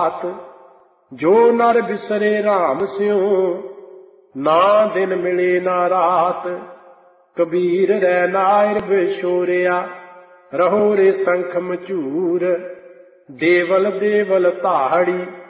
बात। जो नर बिसरे राम स्यों, ना दिन मिले ना रात। कबीर रै नायर बिछोरिया, रहो रे संख मचूर। देवल देवल ताहड़ी,